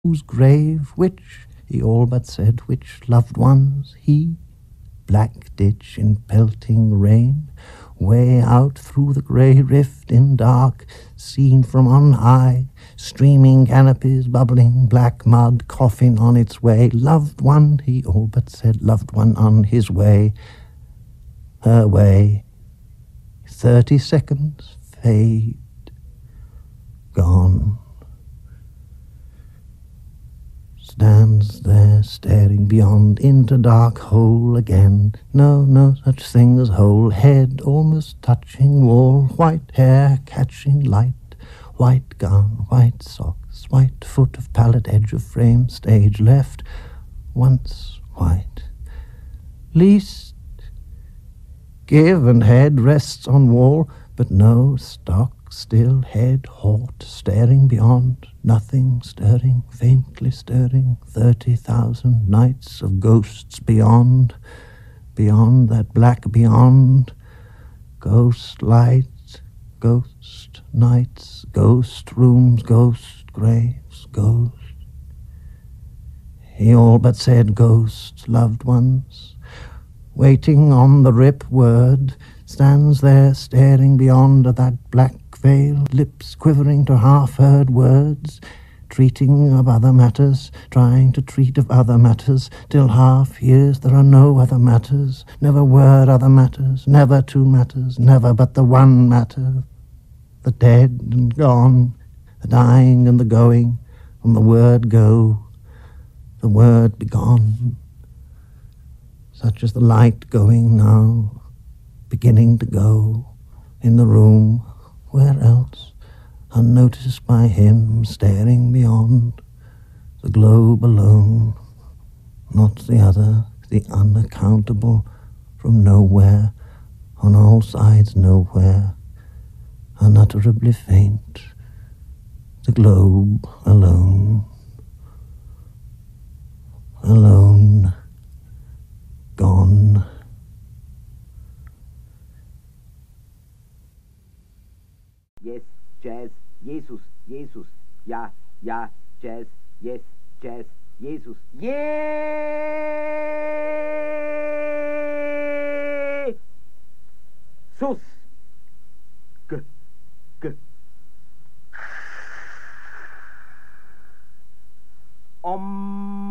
whose grave, which, he all but said, which loved ones he, black ditch in pelting rain, way out through the grey rift in dark, seen from on high, streaming canopies, bubbling black mud, coffin on its way, loved one, he all but said, loved one on his way, her way, 30 seconds fade, gone. Stands there staring beyond into dark hole again. No such thing as hole. Head almost touching wall. White hair catching light. White gown, white socks. White foot of pallet edge of frame. Stage left. Once white. Least. Give and head rests on wall. But no stock. Still head, halt, staring beyond, nothing stirring, faintly stirring, 30,000 nights of ghosts beyond, beyond that black beyond, ghost lights, ghost nights, ghost rooms, ghost graves, ghost. He all but said ghosts, loved ones, waiting on the rip word, stands there staring beyond that black veil, lips quivering to half-heard words, treating of other matters, trying to treat of other matters, till half hears there are no other matters, never were other matters, never two matters, never but the one matter, the dead and gone, the dying and the going, from the word go, the word be gone, such as the light going now, beginning to go, in the room, where else, unnoticed by him, staring beyond, the globe alone, not the other, the unaccountable, from nowhere, on all sides nowhere, unutterably faint, the globe alone, alone, gone. Yes, Jazz, Jesus, Jesus, ja, ja, Jazz, yes, Jazz, Jesus, Jesus, G, G, Om.